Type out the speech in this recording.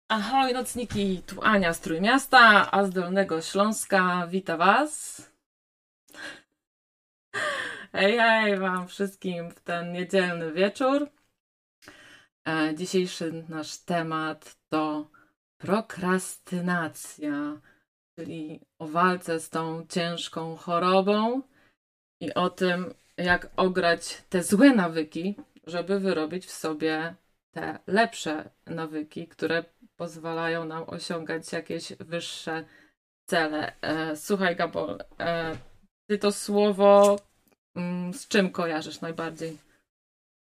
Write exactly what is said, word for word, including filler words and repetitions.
Ahoj, nocniki, tu Ania z Trójmiasta, a z Dolnego Śląska wita Was. Hej, hej Wam wszystkim w ten niedzielny wieczór. E, dzisiejszy nasz temat to prokrastynacja, czyli o walce z tą ciężką chorobą i o tym, jak ograć te złe nawyki, żeby wyrobić w sobie te lepsze nawyki, które pozwalają nam osiągać jakieś wyższe cele. E, słuchaj, Gabor, e, ty to słowo mm, z czym kojarzysz najbardziej?